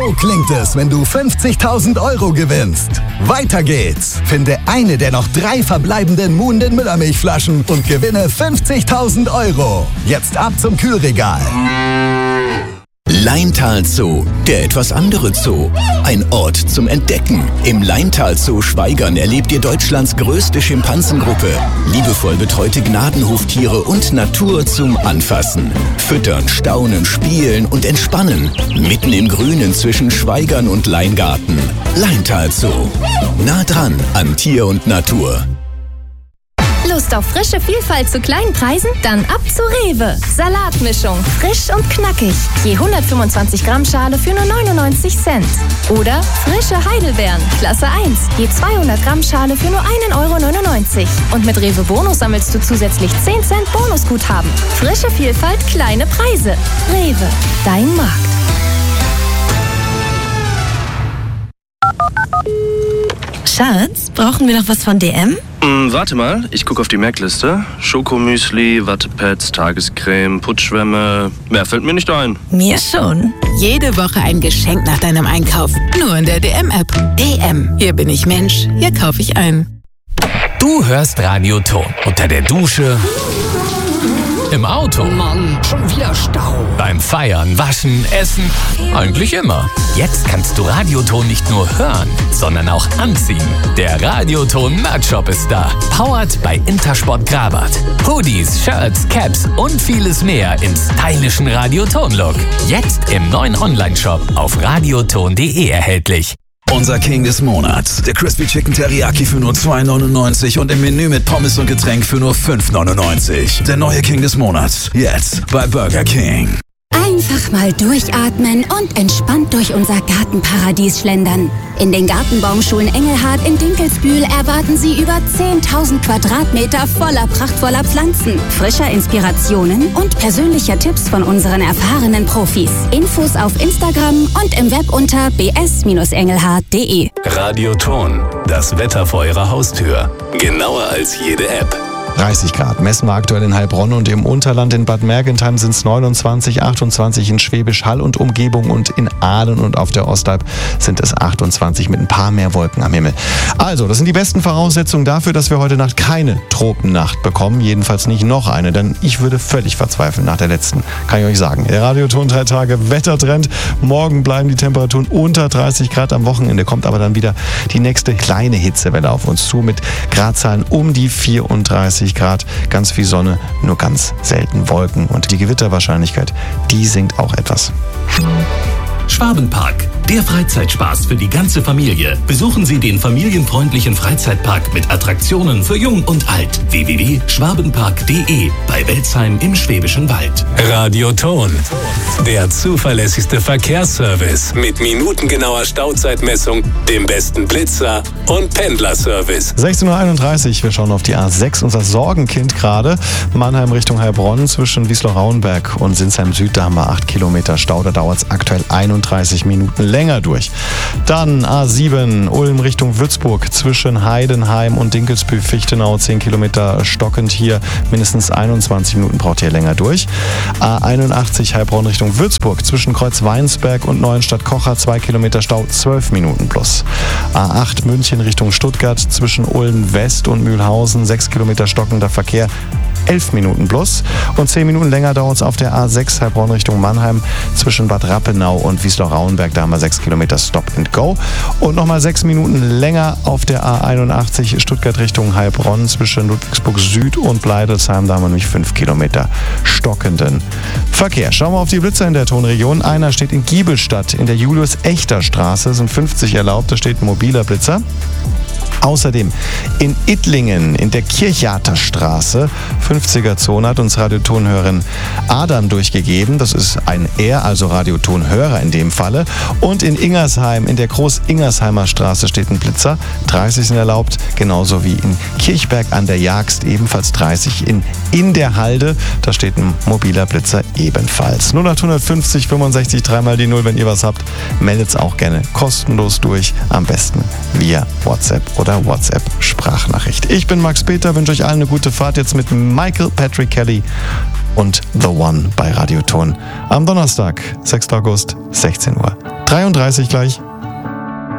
So klingt es, wenn du 50.000 € gewinnst. Weiter geht's. Finde eine der noch 3 verbleibenden Muhnden Müllermilchflaschen und gewinne 50.000 €. Jetzt ab zum Kühlregal. Laintal Zoo, der etwas andere Zoo. Ein Ort zum Entdecken. Im Laintal Zoo Schwaigern erlebt ihr Deutschlands größte Schimpansengruppe. Liebevoll betreute Gnadenhoftiere und Natur zum Anfassen. Füttern, staunen, spielen und entspannen. Mitten im Grünen zwischen Schwaigern und Leingarten. Laintal Zoo. Nah dran an Tier und Natur. Lust auf frische Vielfalt zu kleinen Preisen? Dann ab zu Rewe. Salatmischung, frisch und knackig. Je 125 Gramm Schale für nur 99 Cent. Oder frische Heidelbeeren, Klasse 1. Je 200 Gramm Schale für nur 1,99 €. Und mit Rewe Bonus sammelst du zusätzlich 10 Cent Bonusguthaben. Frische Vielfalt, kleine Preise. Rewe, dein Markt. Schatz, brauchen wir noch was von DM? Warte mal, ich gucke auf die Merkliste. Schokomüsli, Wattepads, Tagescreme, Putzschwämme. Mehr fällt mir nicht ein. Mir schon. Jede Woche ein Geschenk nach deinem Einkauf. Nur in der DM-App. DM. Hier bin ich Mensch. Hier kaufe ich ein. Du hörst Radio Ton. Unter der Dusche. Im Auto. Mann, schon wieder Stau. Beim Feiern, Waschen, Essen. Eigentlich immer. Jetzt kannst du Radioton nicht nur hören, sondern auch anziehen. Der Radioton Merch-Shop ist da. Powered bei Intersport Grabat. Hoodies, Shirts, Caps und vieles mehr im stylischen Radioton-Look. Jetzt im neuen Online-Shop auf radioton.de erhältlich. Unser King des Monats. Der Crispy Chicken Teriyaki für nur 2,99 € und im Menü mit Pommes und Getränk für nur 5,99 €. Der neue King des Monats. Jetzt bei Burger King. Einfach mal durchatmen und entspannt durch unser Gartenparadies schlendern. In den Gartenbaumschulen Engelhardt in Dinkelsbühl erwarten Sie über 10.000 Quadratmeter voller prachtvoller Pflanzen, frischer Inspirationen und persönlicher Tipps von unseren erfahrenen Profis. Infos auf Instagram und im Web unter bs-engelhardt.de. Radioton, das Wetter vor Ihrer Haustür. Genauer als jede App. 30 Grad messen wir aktuell in Heilbronn und im Unterland in Bad Mergentheim sind es 29, 28 in Schwäbisch Hall und Umgebung und in Aalen und auf der Ostalb sind es 28 mit ein paar mehr Wolken am Himmel. Also, das sind die besten Voraussetzungen dafür, dass wir heute Nacht keine Tropennacht bekommen, jedenfalls nicht noch eine, denn ich würde völlig verzweifeln nach der letzten, kann ich euch sagen. Der Radioton 3 Tage Wettertrend, morgen bleiben die Temperaturen unter 30 Grad, am Wochenende kommt aber dann wieder die nächste kleine Hitzewelle auf uns zu mit Gradzahlen um die 34 Grad, ganz viel Sonne, nur ganz selten Wolken und die Gewitterwahrscheinlichkeit, die sinkt auch etwas. Schwabenpark, der Freizeitspaß für die ganze Familie. Besuchen Sie den familienfreundlichen Freizeitpark mit Attraktionen für Jung und Alt. www.schwabenpark.de bei Welzheim im Schwäbischen Wald. Radioton, der zuverlässigste Verkehrsservice mit minutengenauer Stauzeitmessung, dem besten Blitzer und Pendlerservice. 16:31 Uhr, wir schauen auf die A6, unser Sorgenkind gerade. Mannheim Richtung Heilbronn zwischen Wiesloch-Rauenberg und Sinsheim Süd, da haben wir 8 Kilometer Stau, da dauert es aktuell 31 Minuten länger durch. Dann A7 Ulm Richtung Würzburg zwischen Heidenheim und Dinkelsbühl-Fichtenau 10 Kilometer stockend hier, mindestens 21 Minuten braucht ihr länger durch. A81 Heilbronn Richtung Würzburg zwischen Kreuz-Weinsberg und Neuenstadt-Kocher 2 Kilometer Stau, 12 Minuten plus. A8 München Richtung Stuttgart zwischen Ulm West und Mühlhausen 6 Kilometer stockender Verkehr, 11 Minuten plus und 10 Minuten länger dauert es auf der A6 Heilbronn Richtung Mannheim zwischen Bad Rappenau und Wiesloch-Rauenberg, da haben wir 6 Kilometer Stop and Go und nochmal 6 Minuten länger auf der A81 Stuttgart Richtung Heilbronn zwischen Ludwigsburg Süd und Bleidelsheim, da haben wir nämlich 5 Kilometer stockenden Verkehr. Schauen wir auf die Blitzer in der Tonregion. Einer steht in Giebelstadt in der Julius-Echter-Straße, sind 50 erlaubt, da steht ein mobiler Blitzer. Außerdem in Ittlingen in der Kirchjaterstraße, 50er-Zone, hat uns Radiotonhörerin Adam durchgegeben. Das ist ein Er, also Radiotonhörer in dem Falle. Und in Ingersheim, in der Groß-Ingersheimer Straße steht ein Blitzer. 30 sind erlaubt, genauso wie in Kirchberg an der Jagst, ebenfalls 30. In der Halde, da steht ein mobiler Blitzer ebenfalls. 0850 65 3 die 0, wenn ihr was habt, meldet's auch gerne kostenlos durch, am besten via WhatsApp oder WhatsApp-Sprachnachricht. Ich bin Max Peter, wünsche euch allen eine gute Fahrt jetzt mit Michael Patrick Kelly und The One bei Radioton am Donnerstag, 6. August, 16:30 Uhr. 33 gleich.